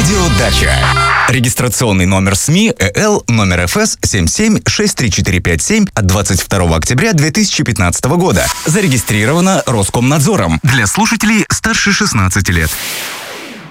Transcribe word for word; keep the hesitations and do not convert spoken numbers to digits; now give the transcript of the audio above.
Радио Дача. Регистрационный номер СМИ ЭЛ номер эф эс семь семь шесть три четыре пять семь от двадцать второго октября две тысячи пятнадцатого года. Зарегистрировано Роскомнадзором для слушателей старше шестнадцати лет.